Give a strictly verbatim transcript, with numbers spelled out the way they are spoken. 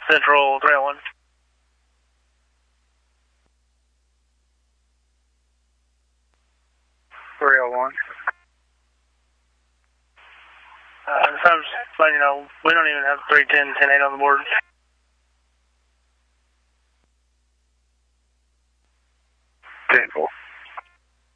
Central three oh one. three oh one. Uh, so I'm just letting you know, we don't even have three ten, ten eight on the board. ten four.